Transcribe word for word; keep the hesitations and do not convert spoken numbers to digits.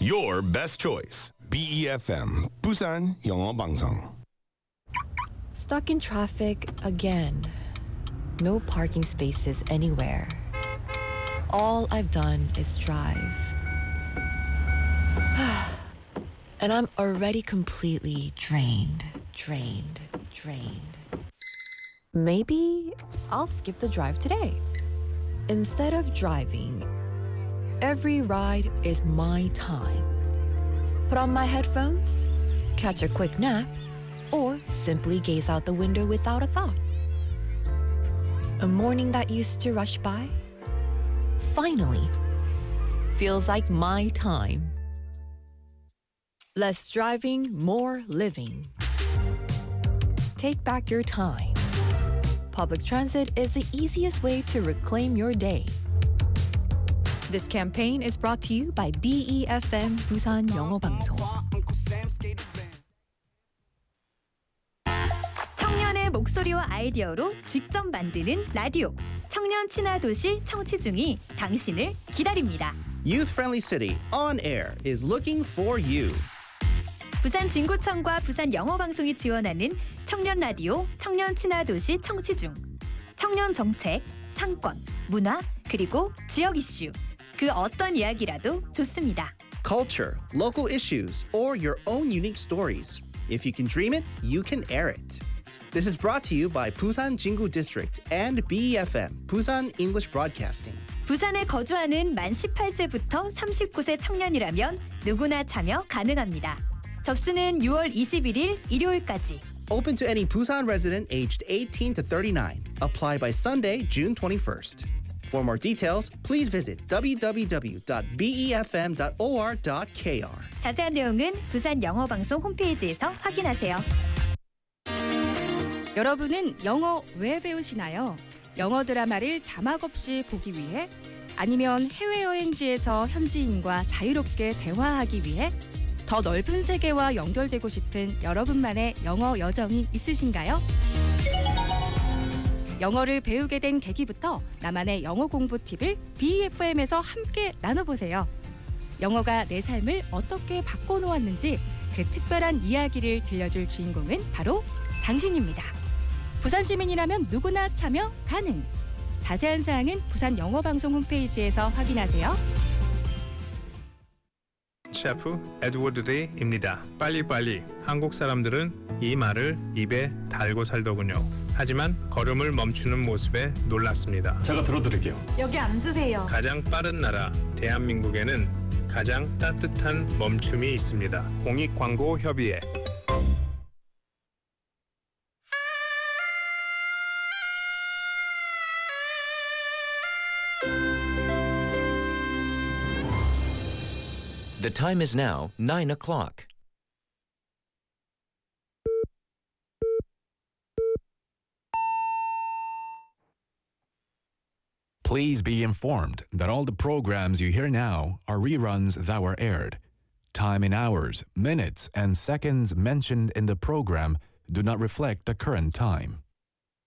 Your best choice. B E F M 부산 영어 방송. Stuck in traffic again. No parking spaces anywhere. All I've done is drive. And I'm already completely drained, drained, drained. Maybe I'll skip the drive today. Instead of driving, every ride is my time. Put on my headphones, catch a quick nap, or simply gaze out the window without a thought. A morning that used to rush by finally feels like my time. Less driving, more living. Take back your time. Public transit is the easiest way to reclaim your day. This campaign is brought to you by B E F M 부산 영어 방송. 청년의 목소리와 아이디어로 직접 만드는 라디오. 청년 친화 도시 청취중이 당신을 기다립니다. Youth-friendly city on air is looking for you. 부산 진구청과 부산 영어방송이 지원하는 청년 라디오 청년 친화 도시 청취중. 청년 정책, 상권, 문화, 그리고 지역 이슈. 그 어떤 이야기라도 좋습니다. Culture, local issues, or your own unique stories. If you can dream it, you can air it. This is brought to you by Busan Jingu District and B E F M, Busan English Broadcasting. 부산에 거주하는 만 열여덟 세부터 서른구 세 청년이라면 누구나 참여 가능합니다. 접수는 유월 이십일일 일요일까지. Open to any Busan resident aged eighteen to thirty-nine. Apply by Sunday, June twenty-first. For more details, please visit w w w dot b e f m dot o r dot k r. 자세한 내용은 부산 영어방송 홈페이지에서 확인하세요. 여러분은 영어 왜 배우시나요? 영어 드라마를 자막 없이 보기 위해? 아니면 해외여행지에서 현지인과 자유롭게 대화하기 위해? 더 넓은 세계와 연결되고 싶은 여러분만의 영어 여정이 있으신가요? 영어를 배우게 된 계기부터 나만의 영어 공부 팁을 B E F M에서 함께 나눠보세요. 영어가 내 삶을 어떻게 바꿔놓았는지 그 특별한 이야기를 들려줄 주인공은 바로 당신입니다. 부산 시민이라면 누구나 참여 가능. 자세한 사항은 부산 영어방송 홈페이지에서 확인하세요. 셰프 에드워드 레이입니다. 빨리빨리. 한국 사람들은 이 말을 입에 달고 살더군요. 하지만 걸음을 멈추는 모습에 놀랐습니다. 제가 들어드릴게요. 여기 앉으세요. 가장 빠른 나라 대한민국에는 가장 따뜻한 멈춤이 있습니다. 공익광고협의회. The time is now nine o'clock. Please be informed that all the programs you hear now are reruns that were aired. Time in hours, minutes, and seconds mentioned in the program do not reflect the current time.